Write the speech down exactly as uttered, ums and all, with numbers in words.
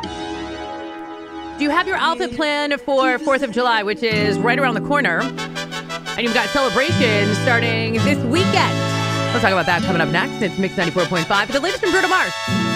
Do you have your outfit plan for fourth of July, which is right around the corner? And you've got celebrations starting this weekend. We'll talk about that coming up next. It's Mix ninety-four point five. The latest from Bruno Mars.